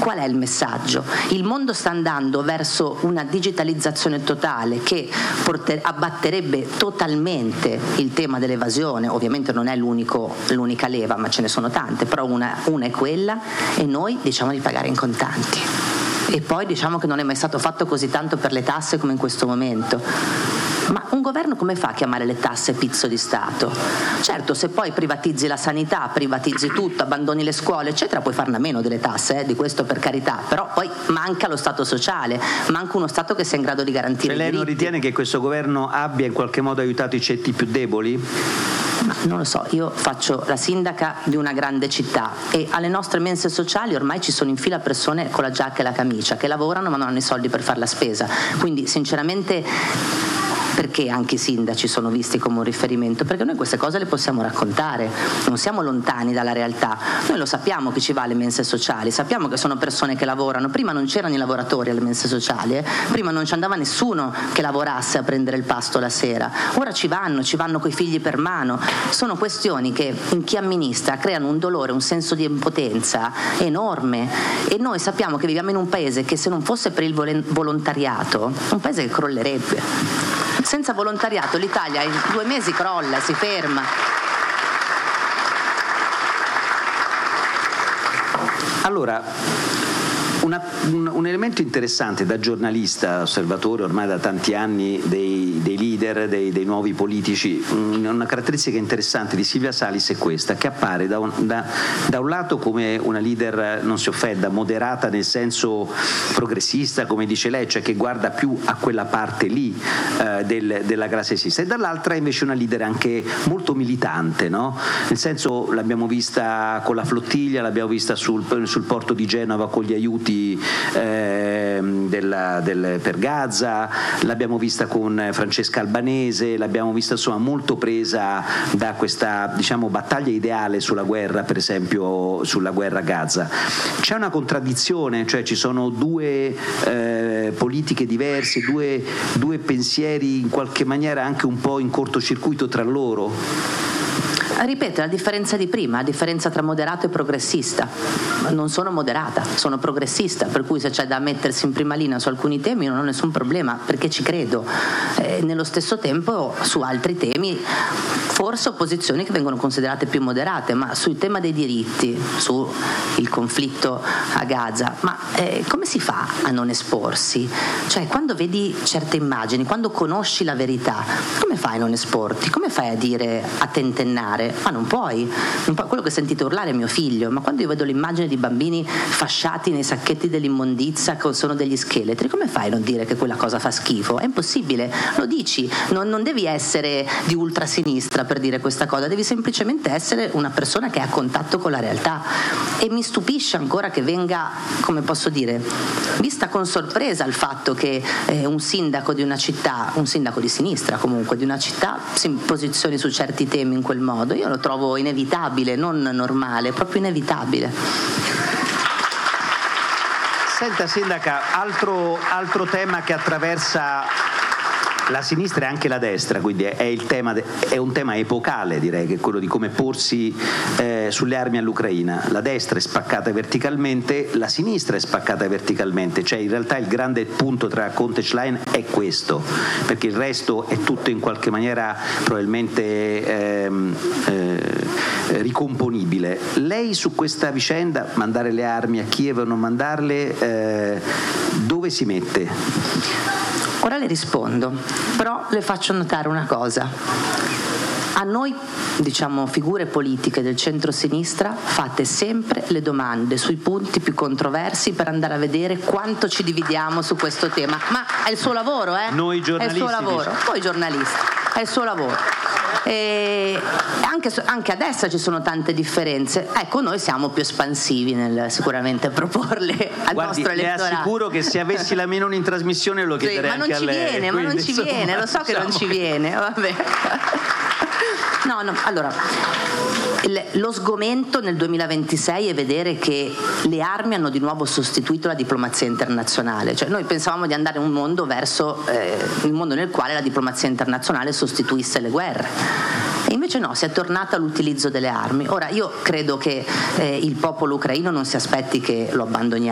qual è il messaggio? Il mondo sta andando verso una digitalizzazione totale che abbatterebbe totalmente il tema dell'evasione. Ovviamente non è l'unica leva, ma ce ne sono tante, però una è quella, e noi diciamo di pagare in contanti. E poi diciamo che non è mai stato fatto così tanto per le tasse come in questo momento. Ma un governo come fa a chiamare le tasse pizzo di Stato? Certo, se poi privatizzi la sanità, privatizzi tutto, abbandoni le scuole, eccetera, puoi farne a meno delle tasse, di questo per carità, però poi manca lo Stato sociale, manca uno Stato che sia in grado di garantire i diritti. Lei non ritiene che questo governo abbia in qualche modo aiutato i ceti più deboli? Ma non lo so, io faccio la sindaca di una grande città e alle nostre mense sociali ormai ci sono in fila persone con la giacca e la camicia che lavorano ma non hanno i soldi per fare la spesa, quindi sinceramente perché anche i sindaci sono visti come un riferimento? Perché noi queste cose le possiamo raccontare, non siamo lontani dalla realtà, noi lo sappiamo che ci va alle mense sociali, sappiamo che sono persone che lavorano, prima non c'erano i lavoratori alle mense sociali, prima non ci andava nessuno che lavorasse a prendere il pasto la sera, ora ci vanno coi figli per mano, sono questioni che in chi amministra creano un dolore, un senso di impotenza enorme, e noi sappiamo che viviamo in un paese che se non fosse per il volontariato, un paese che crollerebbe. Senza volontariato l'Italia in 2 mesi crolla, si ferma. Allora, un elemento interessante da giornalista, osservatore ormai da tanti anni dei leader, dei nuovi politici, una caratteristica interessante di Silvia Salis è questa, che appare da un lato come una leader, non si offenda, moderata nel senso progressista, come dice lei, cioè che guarda più a quella parte lì della classe sessista, e dall'altra invece una leader anche molto militante, no? Nel senso, l'abbiamo vista con la flottiglia, l'abbiamo vista sul porto di Genova con gli aiuti per Gaza, l'abbiamo vista con Francesca Albanese, l'abbiamo vista insomma molto presa da questa, diciamo, battaglia ideale sulla guerra, per esempio sulla guerra a Gaza. C'è una contraddizione, cioè ci sono due politiche diverse, due pensieri in qualche maniera anche un po' in cortocircuito tra loro? Ripeto, la differenza di prima, la differenza tra moderato e progressista. Non sono moderata, sono progressista, per cui se c'è da mettersi in prima linea su alcuni temi non ho nessun problema, perché ci credo. Nello stesso tempo su altri temi forse ho posizioni che vengono considerate più moderate, ma sul tema dei diritti, sul conflitto a Gaza, ma come si fa a non esporsi? Cioè, quando vedi certe immagini, quando conosci la verità, come fai a non esporti? Come fai a dire, a tentennare? Ma non puoi. Quello che sentite urlare è mio figlio, ma quando io vedo l'immagine di bambini fasciati nei sacchetti dell'immondizia che sono degli scheletri, come fai a non dire che quella cosa fa schifo? È impossibile, lo dici, non devi essere di ultrasinistra per dire questa cosa, devi semplicemente essere una persona che ha contatto con la realtà. E mi stupisce ancora che venga, come posso dire, vista con sorpresa il fatto che un sindaco di una città, un sindaco di sinistra comunque, di una città si posizioni su certi temi in quel modo. Io lo trovo inevitabile, non normale, proprio inevitabile. Senta sindaca, altro tema che attraversa la sinistra e anche la destra, quindi è un tema epocale, direi, che è quello di come porsi sulle armi all'Ucraina. La destra è spaccata verticalmente, la sinistra è spaccata verticalmente, cioè in realtà il grande punto tra Conte e Schlein è questo, perché il resto è tutto in qualche maniera probabilmente ricomponibile. Lei su questa vicenda, mandare le armi a Kiev o non mandarle, dove si mette? Ora le rispondo, però le faccio notare una cosa. A noi, diciamo, figure politiche del centro-sinistra, fate sempre le domande sui punti più controversi per andare a vedere quanto ci dividiamo su questo tema. Ma è il suo lavoro, eh? Noi giornalisti. È il suo lavoro, voi giornalisti, è il suo lavoro. E anche a destra ci sono tante differenze. Ecco, noi siamo più espansivi nel sicuramente proporle al nostro elettorato. Le assicuro che se avessi la Meloni in trasmissione lo chiederei anche a lei. Ma non ci viene, lo so che non ci viene, vabbè. No, allora, lo sgomento nel 2026 è vedere che le armi hanno di nuovo sostituito la diplomazia internazionale. Cioè, noi pensavamo di andare in un mondo verso il mondo nel quale la diplomazia internazionale sostituisse le guerre. E invece no, si è tornato all'utilizzo delle armi. Ora, io credo che il popolo ucraino non si aspetti che lo abbandoniamo.